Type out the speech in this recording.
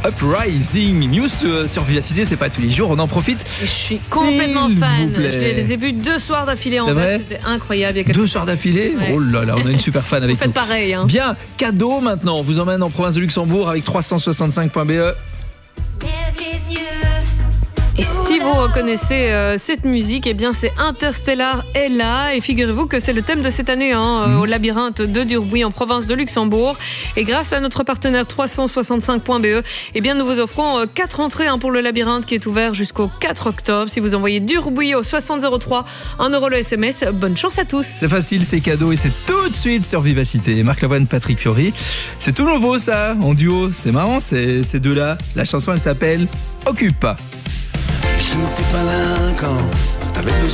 Uprising. News sur Vivacité, c'est pas tous les jours, on en profite. Je suis complètement fan. Vous plaît. Je les ai vus 2 soirs d'affilée en vrai, c'était incroyable. 2 soirs d'affilée, Ouais. Oh là là, on a une super fan avec Vous faites nous. pareil. Hein. Bien, cadeau maintenant. On vous emmène en province de Luxembourg avec 365.be. Et si vous reconnaissez cette musique, eh bien c'est Interstellar est là. Et figurez-vous que c'est le thème de cette année au labyrinthe de Durbuy en province de Luxembourg. Et grâce à notre partenaire 365.be, eh bien nous vous offrons 4 entrées pour le labyrinthe qui est ouvert jusqu'au 4 octobre. Si vous envoyez Durbuy au 6003, 1 € le SMS. Bonne chance à tous. C'est facile, c'est cadeau et c'est tout de suite sur Vivacité. Marc Lavoine, Patrick Fiori. C'est tout nouveau ça, en duo. C'est marrant, ces deux-là. La chanson, elle s'appelle Occupe. Je n'étais pas là quand t'avais besoin.